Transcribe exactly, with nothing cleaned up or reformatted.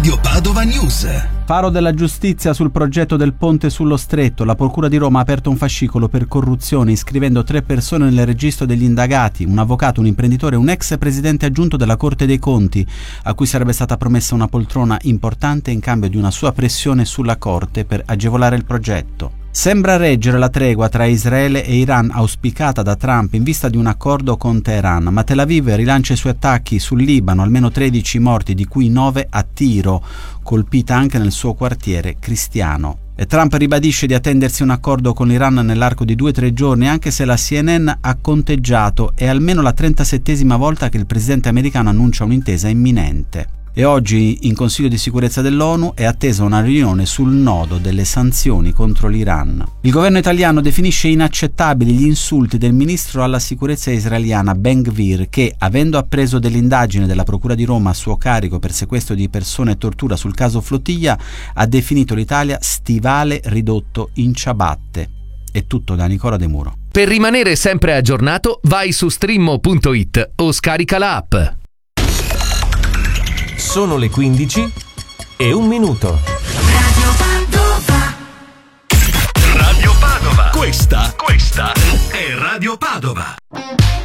Radio Padova News. Faro della giustizia sul progetto del ponte sullo Stretto. La Procura di Roma ha aperto un fascicolo per corruzione iscrivendo tre persone nel registro degli indagati: un avvocato, un imprenditore e un ex presidente aggiunto della Corte dei Conti, a cui sarebbe stata promessa una poltrona importante in cambio di una sua pressione sulla Corte per agevolare il progetto. Sembra reggere la tregua tra Israele e Iran auspicata da Trump in vista di un accordo con Teheran, ma Tel Aviv rilancia i suoi attacchi sul Libano, almeno tredici morti, di cui nove a tiro, colpita anche nel suo quartiere cristiano. E Trump ribadisce di attendersi un accordo con l'Iran nell'arco di due o tre giorni, anche se la C N N ha conteggiato, è almeno la trentasettesima volta che il presidente americano annuncia un'intesa imminente. E oggi in Consiglio di sicurezza dell'ONU è attesa una riunione sul nodo delle sanzioni contro l'Iran. Il governo italiano definisce inaccettabili gli insulti del ministro alla sicurezza israeliana Ben Gvir, che, avendo appreso dell'indagine della Procura di Roma a suo carico per sequestro di persone e tortura sul caso Flotilla, ha definito l'Italia stivale ridotto in ciabatte. È tutto da Nicola De Muro. Per rimanere sempre aggiornato, vai su streammo punto it o scarica la app. Sono le quindici e un minuto. Radio Padova. Radio Padova. Questa, questa è Radio Padova.